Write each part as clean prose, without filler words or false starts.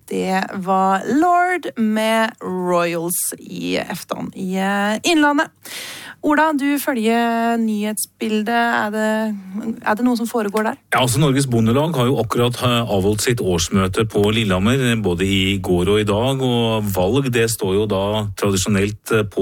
Det var Lord med Royals i Efton i Innlandet. Ola, du følger nyhetsbildet. Er det noe som foregår der? Ja, altså Norges Bondelag har jo akkurat avholdt sitt årsmøte på Lillehammer, både i går og i dag, og valg det står jo da tradisjonelt på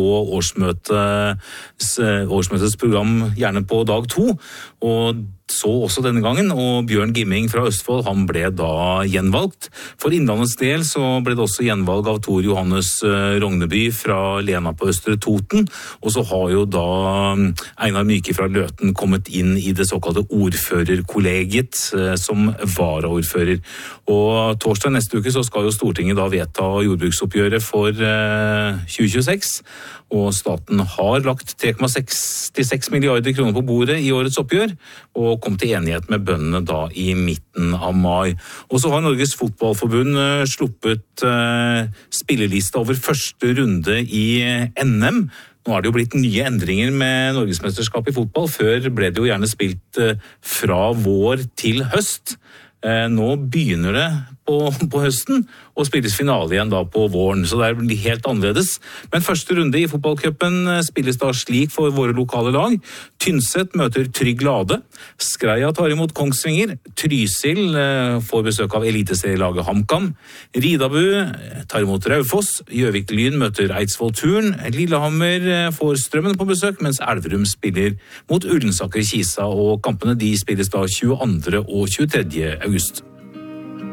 årsmøtets program, gjerne på dag 2, og så også denne gangen, og Bjørn Gimming fra Østfold, han ble da gjenvalgt. For Innlandets del så ble det også gjenvalg av Tor Johannes Rogneby fra Lena på Østre Toten, og så har jo da Einar Myke fra Løten kommet inn i det såkalte ordførerkollegiet som varaordfører. Og torsdag neste uke så skal jo Stortinget da vedta jordbruksoppgjøret for 2026, og staten har lagt 3,66 milliarder kroner på bordet i årets oppgjør, og kom til enighet med bøndene da i midten av mai. Og så har Norges Fotballforbund sluppet spillelista over første runde i NM. Nå er det jo blitt nye endringer med Norgesmesterskap i fotball. Før ble det jo gjerne spilt fra vår til høst. Nå begynner det på høsten, og spilles finale igjen da på våren, så det blir helt annerledes. Men første runde i fotballcupen spilles da slik for våre lokale lag. Tynset møter Trygg Lade, Skreia tar imot Kongsvinger, Trysil får besøk av eliteserielaget HamKam, Ridabu tar imot Raufoss, Gjøvik Lyn møter Eidsvoll Turn, Lillehammer får Strømmen på besøk, mens Elverum spiller mot Ullensaker Kisa, og kampene de spilles da 22. og 23. august.